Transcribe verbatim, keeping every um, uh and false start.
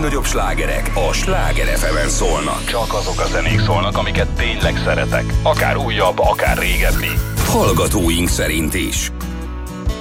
legnagyobb slágerek a Sláger ef emen szólnak. Csak azok a zenék szólnak, amiket tényleg szeretek. Akár újabb, akár régebbi. Hallgatóink szerint is.